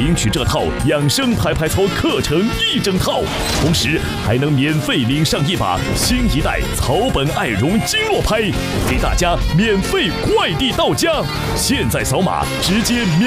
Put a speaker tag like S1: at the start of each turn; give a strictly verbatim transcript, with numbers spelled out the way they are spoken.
S1: 领取这套养生拍拍操课程一整套，同时还能免费领上一把新一代草本爱绒经络拍，给大家免费快递到家。现在扫码直接免。